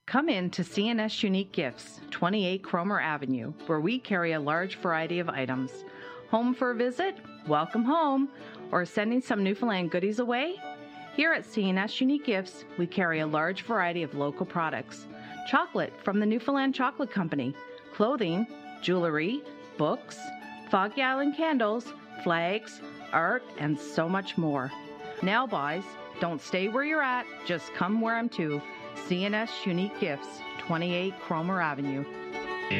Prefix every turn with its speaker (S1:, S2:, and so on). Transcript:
S1: Come in to C&S Unique Gifts, 28 Cromer Avenue, where we carry a large variety of items. Home for a visit? Welcome home. Or sending some Newfoundland goodies away? Here at C&S Unique Gifts, we carry a large variety of local products. Chocolate from the Newfoundland Chocolate Company, clothing, jewelry, books, Foggy Island candles, flags, art, and so much more. Now buys, don't stay where you're at, just come where I'm to. C&S Unique Gifts, 28 Cromer Avenue.